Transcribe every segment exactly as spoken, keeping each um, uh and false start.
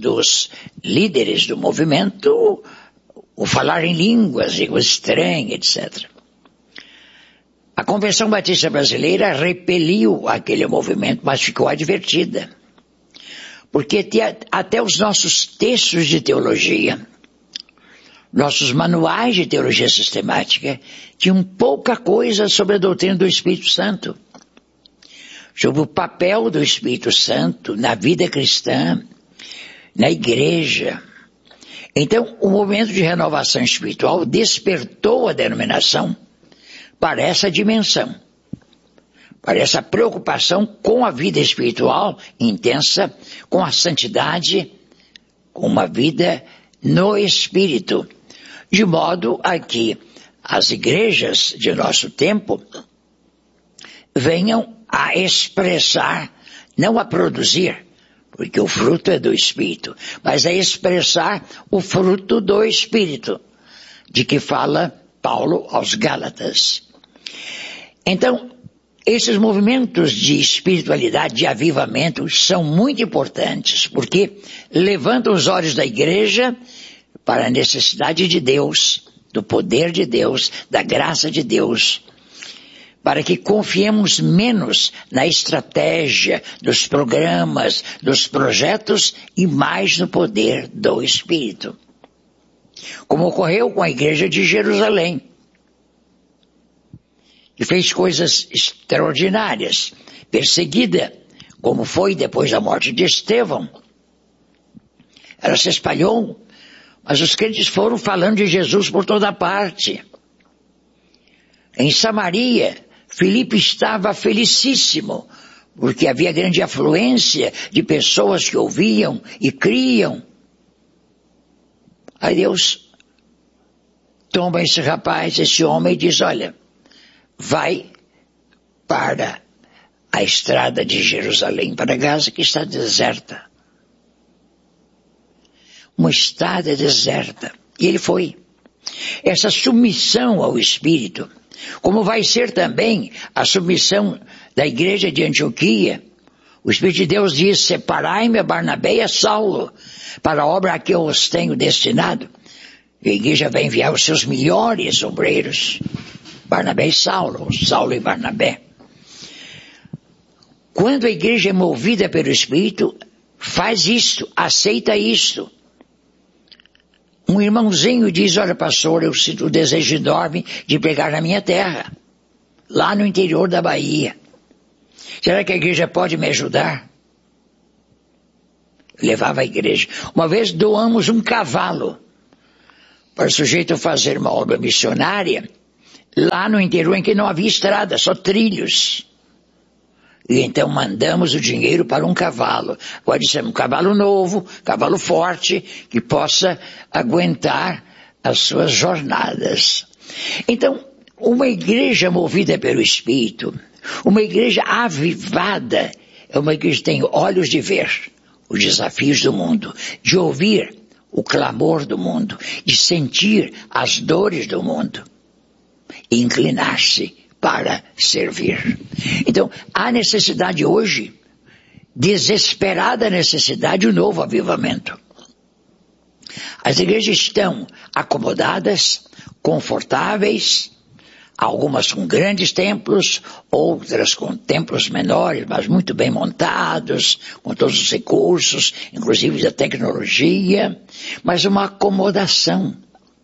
dos líderes do movimento o falar em línguas, língua estranha, etcétera. A Convenção Batista Brasileira repeliu aquele movimento, mas ficou advertida. Porque até os nossos textos de teologia, nossos manuais de teologia sistemática, tinham pouca coisa sobre a doutrina do Espírito Santo, sobre o papel do Espírito Santo na vida cristã, na igreja. Então, o movimento de renovação espiritual despertou a denominação para essa dimensão, para essa preocupação com a vida espiritual intensa, com a santidade, com uma vida no Espírito, de modo a que as igrejas de nosso tempo venham a expressar, não a produzir, porque o fruto é do Espírito, mas a expressar o fruto do Espírito, de que fala Paulo aos Gálatas. Então, esses movimentos de espiritualidade, de avivamento, são muito importantes, porque levantam os olhos da igreja para a necessidade de Deus, do poder de Deus, da graça de Deus, para que confiemos menos na estratégia dos programas, dos projetos e mais no poder do Espírito. Como ocorreu com a igreja de Jerusalém, que fez coisas extraordinárias, perseguida, como foi depois da morte de Estevão. Ela se espalhou, mas os crentes foram falando de Jesus por toda parte. Em Samaria, Filipe estava felicíssimo, porque havia grande afluência de pessoas que ouviam e criam. Aí Deus toma esse rapaz, esse homem, e diz, olha, vai para a estrada de Jerusalém, para Gaza, que está deserta. Uma estrada deserta. E ele foi. Essa submissão ao Espírito, como vai ser também a submissão da igreja de Antioquia, o Espírito de Deus diz, separai-me a Barnabé e a Saulo, para a obra a que eu os tenho destinado. E a igreja vai enviar os seus melhores obreiros, Barnabé e Saulo, Saulo e Barnabé. Quando a igreja é movida pelo Espírito, faz isto, aceita isto. Um irmãozinho diz, olha pastor, eu sinto o desejo enorme de pregar na minha terra, lá no interior da Bahia. Será que a igreja pode me ajudar? Eu levava a igreja. Uma vez doamos um cavalo para o sujeito fazer uma obra missionária, lá no interior em que não havia estrada, só trilhos. E então mandamos o dinheiro para um cavalo. Pode ser um cavalo novo, cavalo forte, que possa aguentar as suas jornadas. Então, uma igreja movida pelo Espírito, uma igreja avivada, é uma igreja que tem olhos de ver os desafios do mundo, de ouvir o clamor do mundo, de sentir as dores do mundo e inclinar-se para servir. Então, há necessidade hoje, desesperada necessidade, de um novo avivamento. As igrejas estão acomodadas, confortáveis, algumas com grandes templos, outras com templos menores, mas muito bem montados, com todos os recursos, inclusive da tecnologia, mas uma acomodação.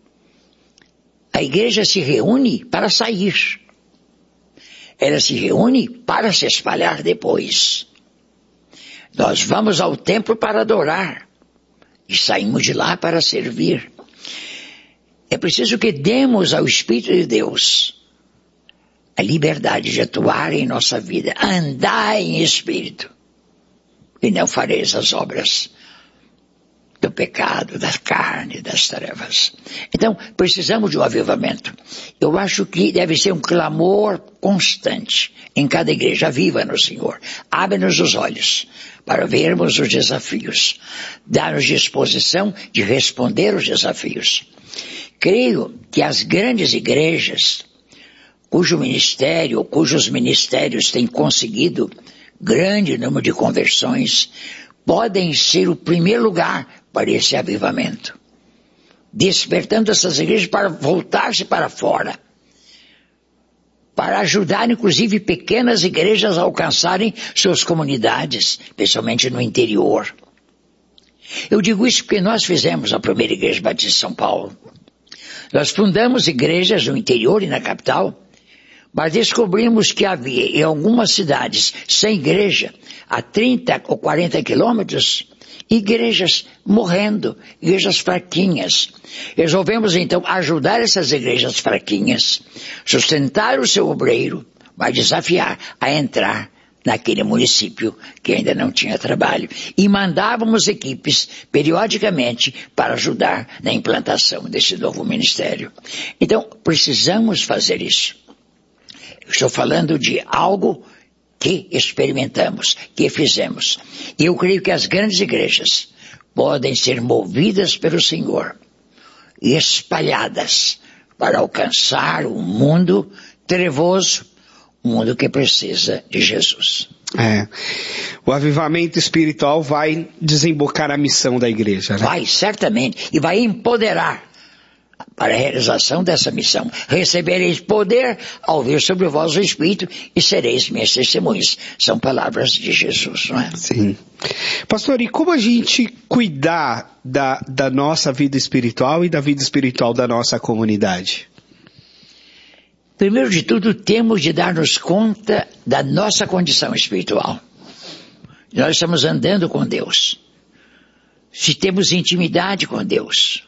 A igreja se reúne para sair. Ela se reúne para se espalhar depois. Nós vamos ao templo para adorar e saímos de lá para servir. É preciso que demos ao Espírito de Deus a liberdade de atuar em nossa vida. Andai em Espírito e não fareis as obras do pecado, da carne, das trevas. Então, precisamos de um avivamento. Eu acho que deve ser um clamor constante em cada igreja. Aviva-nos, Senhor. Abre-nos os olhos para vermos os desafios. Dá-nos disposição de responder os desafios. Creio que as grandes igrejas, cujo ministério, ou cujos ministérios têm conseguido grande número de conversões, podem ser o primeiro lugar para esse avivamento, despertando essas igrejas para voltar-se para fora, para ajudar inclusive pequenas igrejas a alcançarem suas comunidades, especialmente no interior. Eu digo isso porque nós fizemos a primeira igreja batista de São Paulo. Nós fundamos igrejas no interior e na capital, mas descobrimos que havia em algumas cidades sem igreja, a trinta ou quarenta quilômetros, igrejas morrendo, igrejas fraquinhas. Resolvemos então ajudar essas igrejas fraquinhas, sustentar o seu obreiro, mas desafiar a entrar naquele município que ainda não tinha trabalho. E mandávamos equipes periodicamente para ajudar na implantação desse novo ministério. Então, precisamos fazer isso. Eu estou falando de algo que experimentamos, que fizemos. E eu creio que as grandes igrejas podem ser movidas pelo Senhor e espalhadas para alcançar um mundo trevoso, um mundo que precisa de Jesus. É. O avivamento espiritual vai desembocar a missão da igreja, né? Vai, certamente. E vai empoderar para a realização dessa missão. Recebereis poder ao vir sobre vós o Espírito e sereis minhas testemunhas. São palavras de Jesus, não é? Sim. Pastor, e como a gente cuidar da, da nossa vida espiritual e da vida espiritual da nossa comunidade? Primeiro de tudo, temos de dar-nos conta da nossa condição espiritual. Nós estamos andando com Deus. Se temos intimidade com Deus,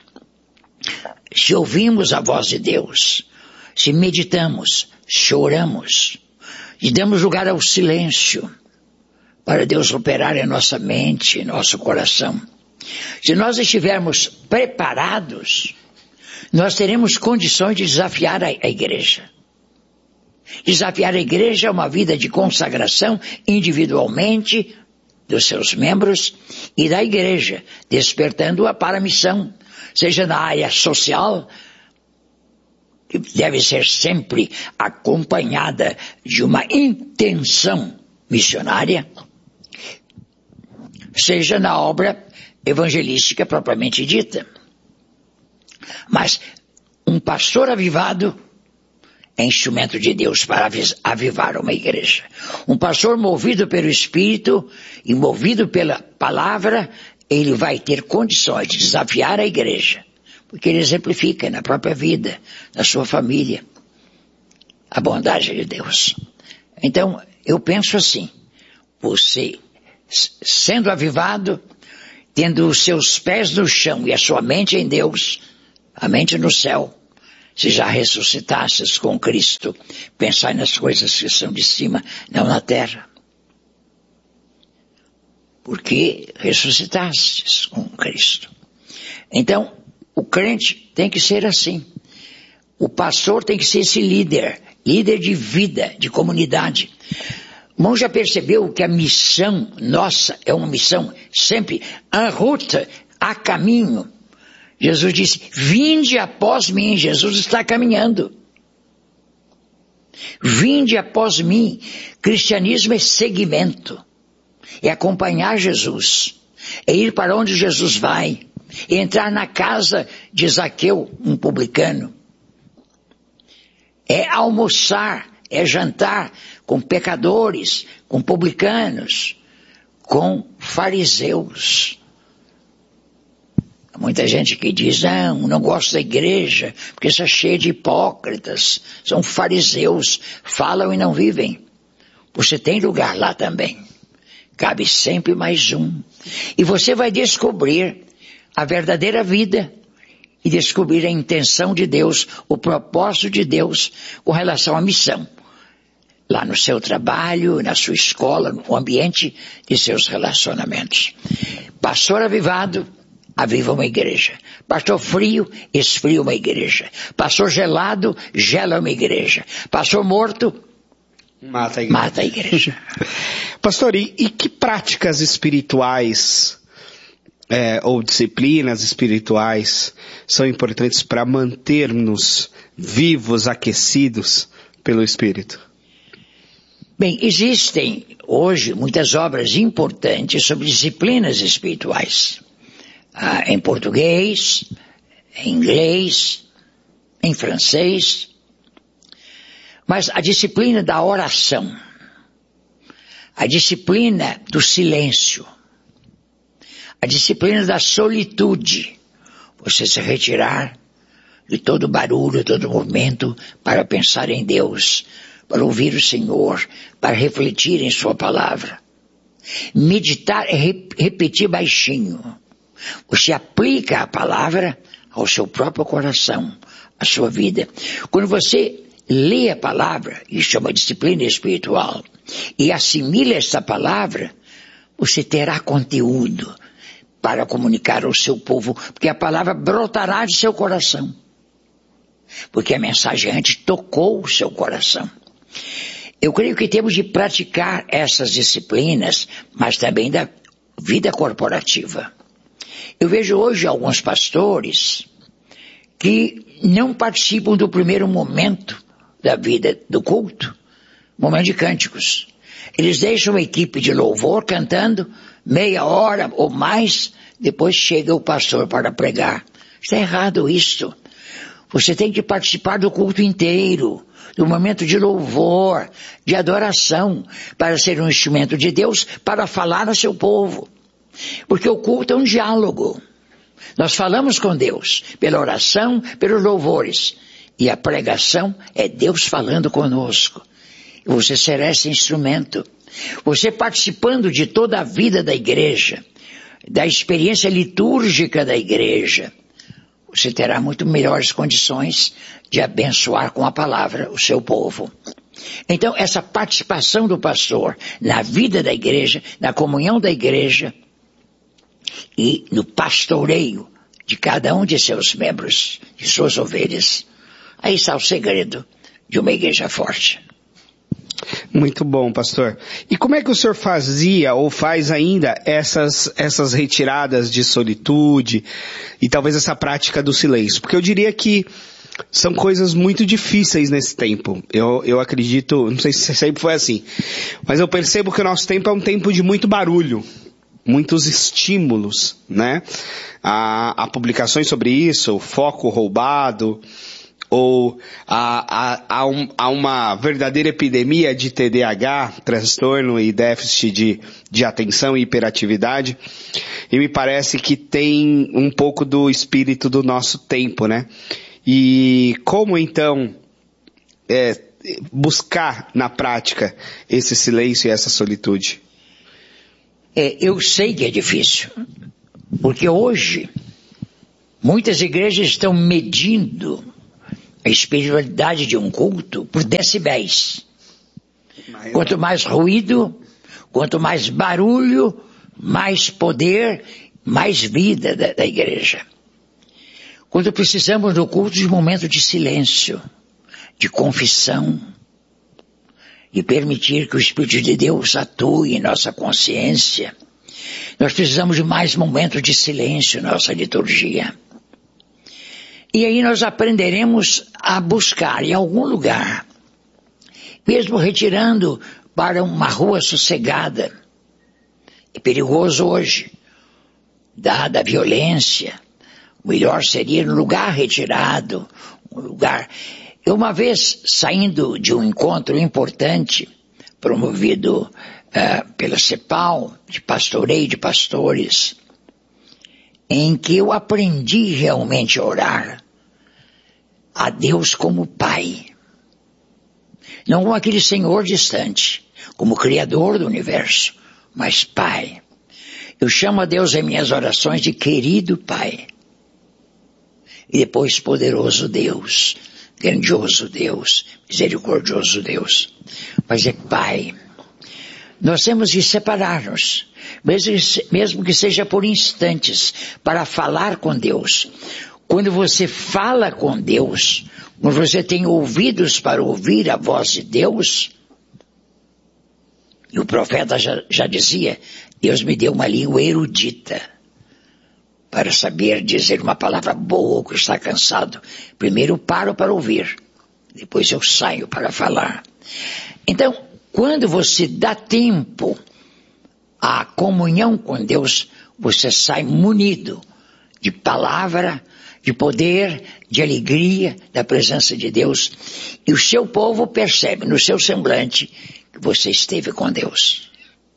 se ouvimos a voz de Deus, se meditamos, choramos, e damos lugar ao silêncio, para Deus operar em nossa mente, em nosso coração. Se nós estivermos preparados, nós teremos condições de desafiar a, a igreja. Desafiar a igreja é uma vida de consagração individualmente dos seus membros e da igreja, despertando-a para a missão, seja na área social, que deve ser sempre acompanhada de uma intenção missionária, seja na obra evangelística propriamente dita. Mas um pastor avivado é instrumento de Deus para avivar uma igreja. Um pastor movido pelo Espírito e movido pela palavra, ele vai ter condições de desafiar a igreja, porque ele exemplifica na própria vida, na sua família, a bondade de Deus. Então, eu penso assim, você sendo avivado, tendo os seus pés no chão e a sua mente em Deus, a mente no céu, se já ressuscitasses com Cristo, pensai nas coisas que são de cima, não na terra. Porque ressuscitastes com Cristo. Então, o crente tem que ser assim. O pastor tem que ser esse líder, líder de vida, de comunidade. O irmão já percebeu que a missão nossa é uma missão sempre en route, a caminho. Jesus disse, vinde após mim. Jesus está caminhando. Vinde após mim. Cristianismo é seguimento. É acompanhar Jesus. É ir para onde Jesus vai. É entrar na casa de Zaqueu, um publicano. É almoçar, é jantar com pecadores, com publicanos, com fariseus. Muita gente que diz, não, não gosto da igreja, porque isso é cheio de hipócritas, são fariseus, falam e não vivem. Você tem lugar lá também. Cabe sempre mais um. E você vai descobrir a verdadeira vida e descobrir a intenção de Deus, o propósito de Deus com relação à missão. Lá no seu trabalho, na sua escola, no ambiente de seus relacionamentos. Pastor avivado, aviva uma igreja. Pastor frio, esfria uma igreja. Pastor gelado, gela uma igreja. Pastor morto, mata a igreja. Mata a igreja. Pastor, e, e que práticas espirituais é, ou disciplinas espirituais são importantes para manter-nos vivos, aquecidos pelo Espírito? Bem, existem hoje muitas obras importantes sobre disciplinas espirituais. Ah, em português, em inglês, em francês. Mas a disciplina da oração, a disciplina do silêncio, a disciplina da solitude, você se retirar de todo barulho, todo movimento, para pensar em Deus, para ouvir o Senhor, para refletir em Sua palavra. Meditar é repetir baixinho. Você aplica a palavra ao seu próprio coração, à sua vida. Quando você lê a palavra, isso é uma disciplina espiritual, e assimila essa palavra, você terá conteúdo para comunicar ao seu povo, porque a palavra brotará de seu coração. Porque a mensagem antes tocou o seu coração. Eu creio que temos de praticar essas disciplinas, mas também da vida corporativa. Eu vejo hoje alguns pastores que não participam do primeiro momento da vida do culto, momento de cânticos. Eles deixam a equipe de louvor cantando meia hora ou mais, depois chega o pastor para pregar. Está errado isso. Você tem que participar do culto inteiro, do momento de louvor, de adoração, para ser um instrumento de Deus, para falar ao seu povo. Porque o culto é um diálogo. Nós falamos com Deus, pela oração, pelos louvores. E a pregação é Deus falando conosco. Você será esse instrumento. Você participando de toda a vida da igreja, da experiência litúrgica da igreja, você terá muito melhores condições de abençoar com a palavra o seu povo. Então, essa participação do pastor na vida da igreja, na comunhão da igreja e no pastoreio de cada um de seus membros, de suas ovelhas, aí está o segredo de uma igreja forte. Muito bom, pastor. E como é que o senhor fazia ou faz ainda essas, essas retiradas de solitude e talvez essa prática do silêncio? Porque eu diria que são coisas muito difíceis nesse tempo. Eu, eu acredito, não sei se sempre foi assim, mas eu percebo que o nosso tempo é um tempo de muito barulho, muitos estímulos, né? Há, há publicações sobre isso, o foco roubado, ou há, há, há, um, há uma verdadeira epidemia de T D A H, transtorno e déficit de, de atenção e hiperatividade, e me parece que tem um pouco do espírito do nosso tempo, né? E como então é, buscar na prática esse silêncio e essa solitude? É, eu sei que é difícil, porque hoje muitas igrejas estão medindo a espiritualidade de um culto por decibéis. Quanto mais ruído, quanto mais barulho, mais poder, mais vida da, da igreja. Quando precisamos do culto de um momento de silêncio, de confissão, e permitir que o Espírito de Deus atue em nossa consciência, nós precisamos de mais momentos de silêncio em nossa liturgia. E aí nós aprenderemos a buscar em algum lugar, mesmo retirando para uma rua sossegada. É perigoso hoje, dada a violência. O melhor seria um lugar retirado, um lugar... Eu uma vez, saindo de um encontro importante, promovido uh, pela CEPAL, de pastoreio de pastores, em que eu aprendi realmente a orar a Deus como Pai. Não como aquele Senhor distante, como Criador do universo, mas Pai. Eu chamo a Deus em minhas orações de querido Pai. E depois poderoso Deus, grandioso Deus, misericordioso Deus. Mas é Pai. Nós temos que separar-nos, mesmo, mesmo que seja por instantes, para falar com Deus. Quando você fala com Deus, quando você tem ouvidos para ouvir a voz de Deus, e o profeta já, já dizia, Deus me deu uma língua erudita, para saber dizer uma palavra boa ou que está cansado. Primeiro paro para ouvir, depois eu saio para falar. Então, Quando você dá tempo à comunhão com Deus, você sai munido de palavra, de poder, de alegria da presença de Deus. E o seu povo percebe no seu semblante que você esteve com Deus.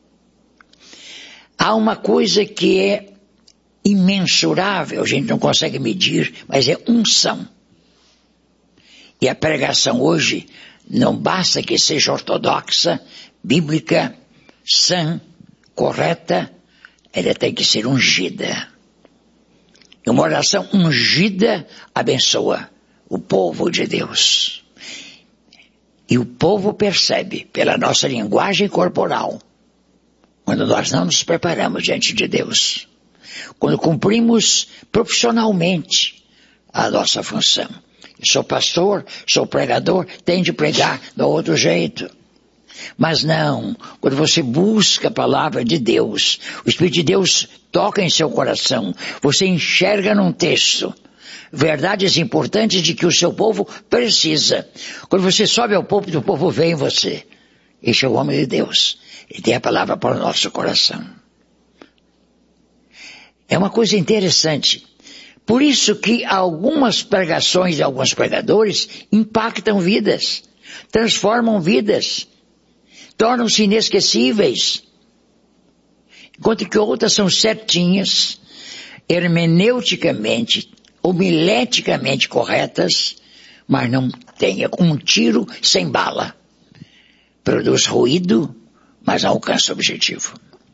Há uma coisa que é imensurável, a gente não consegue medir, mas é unção. E a pregação hoje não basta que seja ortodoxa, bíblica, sã, correta, ela tem que ser ungida. E uma oração ungida abençoa o povo de Deus. E o povo percebe pela nossa linguagem corporal, quando nós não nos preparamos diante de Deus, quando cumprimos profissionalmente a nossa função. Sou pastor, sou pregador, tenho de pregar de outro jeito. Mas não, quando você busca a palavra de Deus, o Espírito de Deus toca em seu coração, você enxerga num texto verdades importantes de que o seu povo precisa. Quando você sobe ao púlpito, o povo vê em você. Esse é o homem de Deus. Ele tem a palavra para o nosso coração. É uma coisa interessante. Por isso que algumas pregações de alguns pregadores impactam vidas, transformam vidas, tornam-se inesquecíveis, enquanto que outras são certinhas, hermeneuticamente, homileticamente corretas, mas não tem um tiro sem bala. Produz ruído, mas não alcança o objetivo.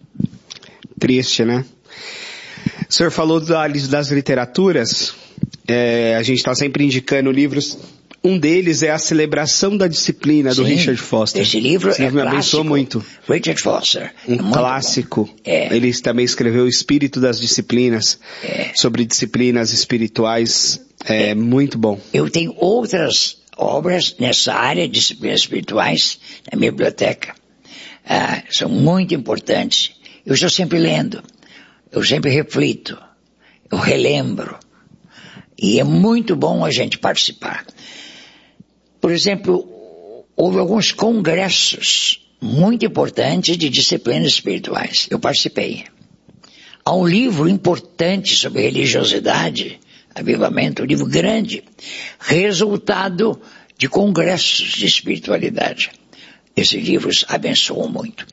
Triste, né? O senhor falou das, das literaturas, é, a gente está sempre indicando livros, um deles é A Celebração da Disciplina, do Sim, Richard Foster. Esse livro esse é livro me clássico. abençoou muito. Richard Foster. Um é clássico. É. Ele também escreveu O Espírito das Disciplinas, é. sobre disciplinas espirituais, é, é muito bom. Eu tenho outras obras nessa área de disciplinas espirituais na minha biblioteca. Ah, são muito importantes. Eu estou sempre lendo. Eu sempre reflito, eu relembro, e é muito bom a gente participar. Por exemplo, houve alguns congressos muito importantes de disciplinas espirituais. Eu participei. Há um livro importante sobre religiosidade, avivamento, um livro grande, resultado de congressos de espiritualidade. Esses livros abençoam muito.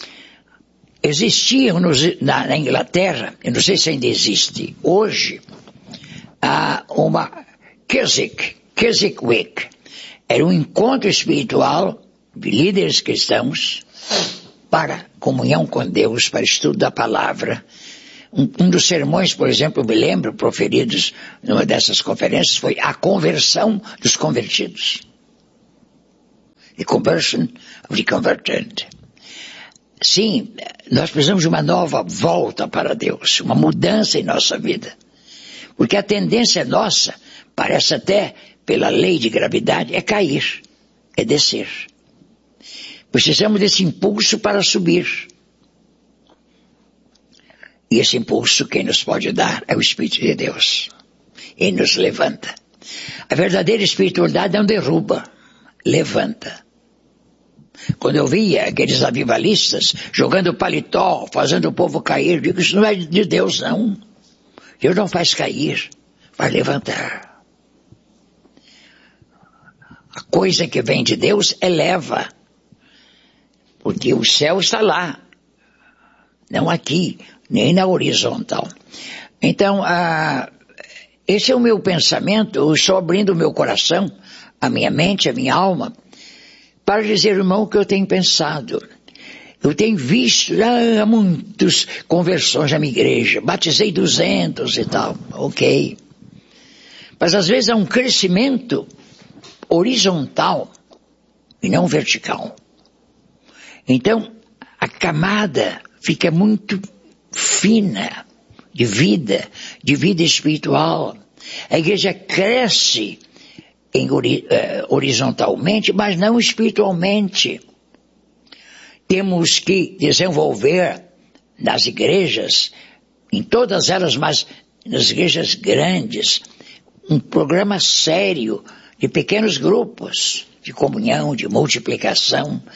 Existia nos, na, na Inglaterra, eu não sei se ainda existe hoje, uh, uma Keswick, Keswick Week. Era um encontro espiritual de líderes cristãos para comunhão com Deus, para estudo da palavra. Um, um dos sermões, por exemplo, eu me lembro, proferidos numa dessas conferências, foi a conversão dos convertidos. The conversion of the converted. Sim, nós precisamos de uma nova volta para Deus, uma mudança em nossa vida. Porque a tendência nossa, parece até pela lei de gravidade, é cair, é descer. Precisamos desse impulso para subir. E esse impulso quem nos pode dar é o Espírito de Deus. Ele nos levanta. A verdadeira espiritualidade não derruba, levanta. Quando eu via aqueles avivalistas jogando paletó, fazendo o povo cair, eu digo, isso não é de Deus, não. Deus não faz cair, faz levantar. A coisa que vem de Deus eleva, porque o céu está lá, não aqui, nem na horizontal. Então, ah, esse é o meu pensamento, eu estou abrindo o meu coração, a minha mente, a minha alma, para dizer, irmão, o que eu tenho pensado. Eu tenho visto ah, muitas conversões na minha igreja, batizei duzentos e tal, ok. Mas às vezes há um crescimento horizontal e não vertical. Então, a camada fica muito fina de vida, de vida espiritual. A igreja cresce Em, uh, horizontalmente, mas não espiritualmente. Temos que desenvolver nas igrejas, em todas elas, mas nas igrejas grandes, um programa sério de pequenos grupos, de comunhão, de multiplicação,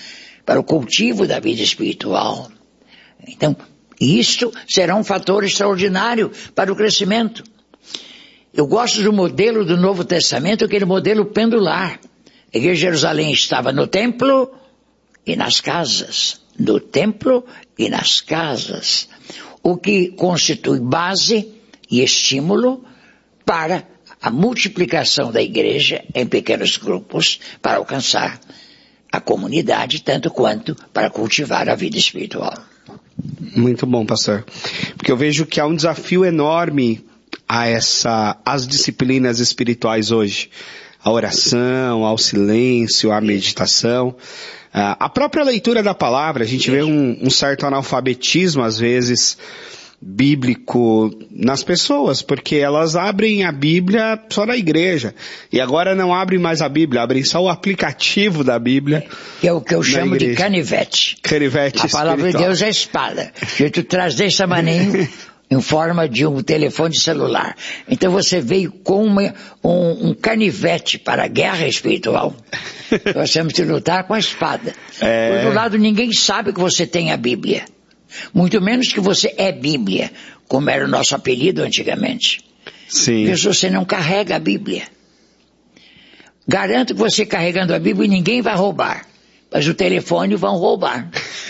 para o cultivo da vida espiritual. Então, isto será um fator extraordinário para o crescimento. Eu gosto do modelo do Novo Testamento, aquele modelo pendular. A igreja de Jerusalém estava no templo e nas casas. No templo e nas casas. O que constitui base e estímulo para a multiplicação da igreja em pequenos grupos para alcançar a comunidade, tanto quanto para cultivar a vida espiritual. Muito bom, pastor. Porque eu vejo que há um desafio enorme a essa, às disciplinas espirituais hoje. A oração, ao silêncio, a meditação. A própria leitura da palavra, a gente vê um, um certo analfabetismo, às vezes, bíblico nas pessoas, porque elas abrem a Bíblia só na igreja. E agora não abrem mais a Bíblia, abrem só o aplicativo da Bíblia. Que é o que eu chamo igreja. de canivete. Canivete A palavra espiritual. De Deus é espada. Que tu traz desse tamanho em forma de um telefone celular. Então você veio com uma, um, um canivete para a guerra espiritual. Nós temos que lutar com a espada. É... Por outro lado, ninguém sabe que você tem a Bíblia. Muito menos que você é Bíblia, como era o nosso apelido antigamente. Sim. Porque você não carrega a Bíblia. Garanto que você carregando a Bíblia ninguém vai roubar. Mas o telefone vão roubar.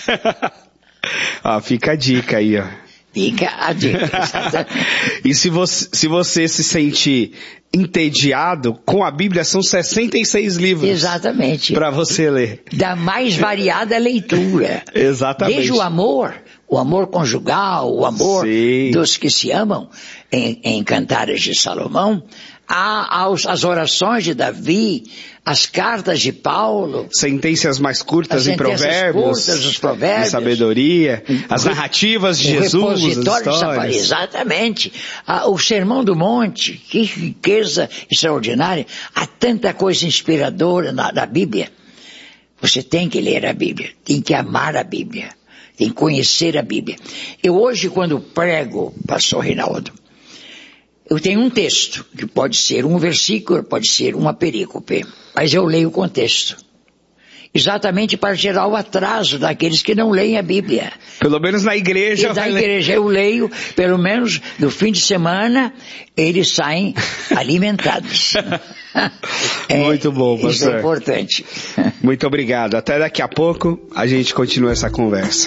Ah, fica a dica aí, ó. Fica a dica. E se você, se você se sente entediado, com a Bíblia são sessenta e seis livros. Exatamente. Para você ler. Da mais variada leitura. Exatamente. Desde o amor, o amor conjugal, o amor Sim. dos que se amam, em, em Cantares de Salomão, há as, as orações de Davi, as cartas de Paulo. Sentenças mais curtas em provérbios. Curtas, os provérbios. De sabedoria. As narrativas de Jesus. Repositório as histórias. Exatamente. Ah, o Sermão do Monte, que riqueza extraordinária. Há tanta coisa inspiradora na, na Bíblia. Você tem que ler a Bíblia. Tem que amar a Bíblia. Tem que conhecer a Bíblia. Eu hoje, quando prego, pastor Reinaldo, eu tenho um texto, que pode ser um versículo, pode ser uma perícope, mas eu leio o contexto. Exatamente para gerar o atraso daqueles que não leem a Bíblia. Pelo menos na igreja. E da igreja eu leio, pelo menos no fim de semana, eles saem alimentados. É, muito bom, pastor. Isso é importante. Muito obrigado. Até daqui a pouco a gente continua essa conversa.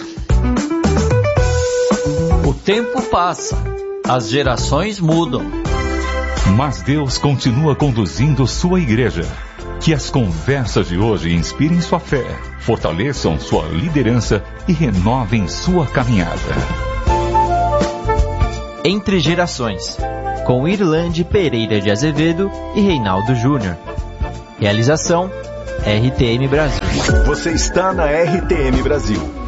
O tempo passa. As gerações mudam. Mas Deus continua conduzindo sua igreja. Que as conversas de hoje inspirem sua fé, fortaleçam sua liderança e renovem sua caminhada. Entre Gerações, com Irlande Pereira de Azevedo e Reinaldo Júnior. Realização R T M Brasil. Você está na R T M Brasil.